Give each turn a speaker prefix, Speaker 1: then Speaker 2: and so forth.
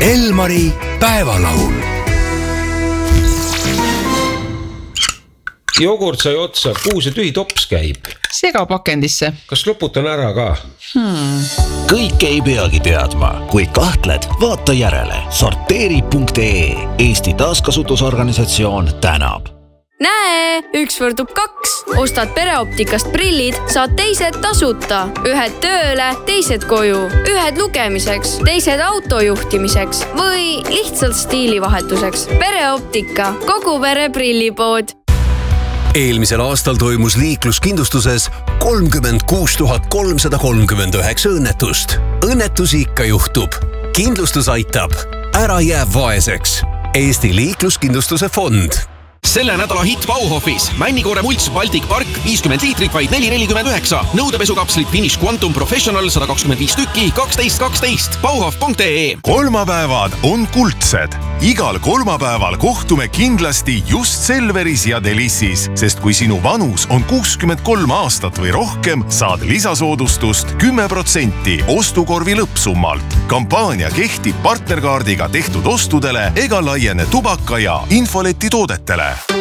Speaker 1: Elmari päevalaul.
Speaker 2: Jogurt sai otsa, kuhu see tühi tops käib?
Speaker 3: Segapakendisse.
Speaker 2: Kas loputan ära ka?
Speaker 4: Kõike ei peagi teadma. Kui kahtled, vaata järele. Sorteeri.ee Eesti taaskasutusorganisatsioon tänab.
Speaker 5: Näe, üks võrdub 2. Ostad pereoptikast prillid, saad teised tasuta. Ühed tööle, teised koju. Ühed lugemiseks, teised autojuhtimiseks või lihtsalt stiilivahetuseks. Pereoptika, kogu pere prillipood.
Speaker 1: Eelmisel aastal toimus liikluskindlustuses 36 339 õnnetust. Õnnetusi ikka juhtub. Kindlustus aitab. Ära jää vaeseks. Eesti liikluskindlustuse fond.
Speaker 6: Selle nädala hitt Bauhofis. Männikoore mults Baltic Park 50 liitrit vaid 4,49. Nõudepesukapslit Finish Quantum Professional 125 tükki 12,12. Bauhof.ee.
Speaker 7: Kolmapäevad on kuldsed. Igal kolmapäeval kohtume kindlasti just Selveris ja Delissis, sest kui sinu vanus on 63 aastat või rohkem, saad lisasoodustust 10% ostukorvi lõppsummalt. Kampaania kehtib partnerkaardiga tehtud ostudele ega laiene tubaka ja infoleti toodetele.